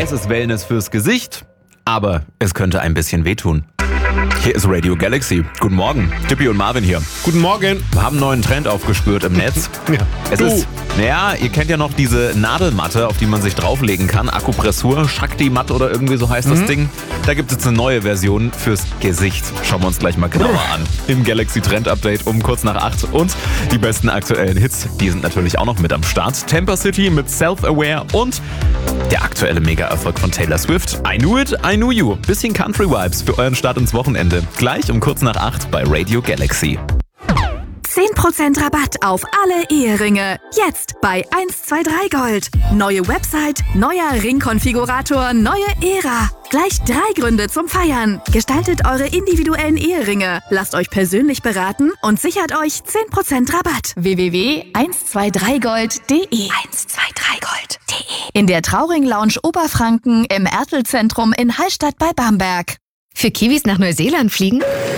Es ist Wellness fürs Gesicht, aber es könnte ein bisschen wehtun. Hier ist Radio Galaxy. Guten Morgen, Tippi und Marvin hier. Guten Morgen. Wir haben einen neuen Trend aufgespürt im Netz. Ihr kennt ja noch diese Nadelmatte, auf die man sich drauflegen kann. Akupressur, Shakti-Matt oder irgendwie so heißt das Ding. Da gibt es jetzt eine neue Version fürs Gesicht. Schauen wir uns gleich mal genauer an. Im Galaxy Trend Update um kurz nach 8. Und die besten aktuellen Hits, die sind natürlich auch noch mit am Start. Temper City mit Self-Aware und der aktuelle Mega-Erfolg von Taylor Swift. I Knew It, I Knew You. Bisschen Country-Vibes für euren Start ins Wochenende. Gleich um kurz nach 8 bei Radio Galaxy. 10% Rabatt auf alle Eheringe. Jetzt bei 123 Gold. Neue Website, neuer Ringkonfigurator, neue Ära. Gleich 3 Gründe zum Feiern. Gestaltet eure individuellen Eheringe. Lasst euch persönlich beraten und sichert euch 10% Rabatt. www.123gold.de 123gold.de In der Trauring Lounge Oberfranken im Ertelzentrum in Hallstatt bei Bamberg. Für Kiwis nach Neuseeland fliegen?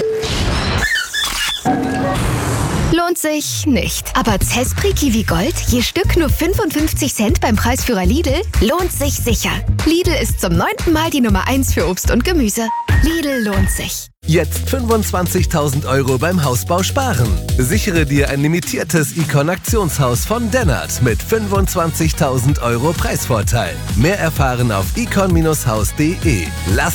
Lohnt sich nicht. Aber Zespri Kiwi Gold, je Stück nur 55 Cent beim Preisführer Lidl, lohnt sich sicher. Lidl ist zum 9. Mal die Nummer 1 für Obst und Gemüse. Lidl lohnt sich. Jetzt 25.000 € beim Hausbau sparen. Sichere dir ein limitiertes Icon-Aktionshaus von Dennert mit 25.000 € Preisvorteil. Mehr erfahren auf icon-haus.de.